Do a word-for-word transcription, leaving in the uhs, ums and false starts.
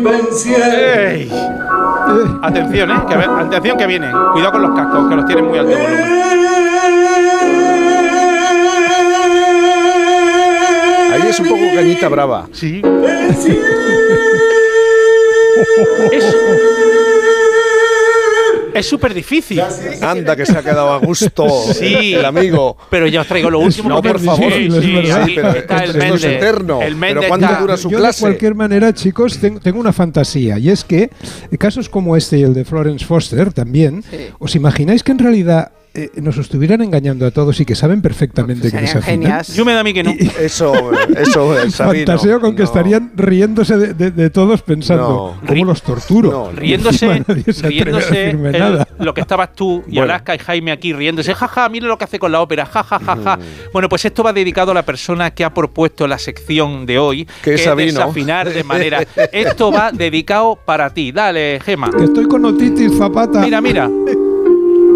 Ey. Atención, eh, que, atención que vienen. Cuidado con los cascos, que los tienen muy alto volumen. Ahí es un poco Cañita Brava. Sí. es es súper difícil. Anda, que se ha quedado a gusto sí, el amigo. Pero ya os traigo lo último. No, por favor. Sí, sí, sí, sí, pero está esto, el esto es eterno. El pero ¿cuánto está, dura su yo clase? De cualquier manera, chicos, tengo, tengo una fantasía. Y es que casos como este y el de Florence Foster también, sí. ¿Os imagináis que en realidad Eh, nos estuvieran engañando a todos y que saben perfectamente pues que desafinan? Yo me da a mí que no. Eso, eso es fantaseo con que no. estarían riéndose de, de, de todos pensando no. ¿cómo los torturo? No, riéndose, riéndose el, lo que estabas tú y bueno. Alaska y Jaime aquí riéndose, jaja, mire lo que hace con la ópera, jajajaja. Ja, ja, ja. mm. Bueno, pues esto va dedicado a la persona que ha propuesto la sección de hoy, que, que es desafinar de manera. Esto va dedicado para ti. Dale, Gema. Que estoy con otitis, Zapata. Mira, mira.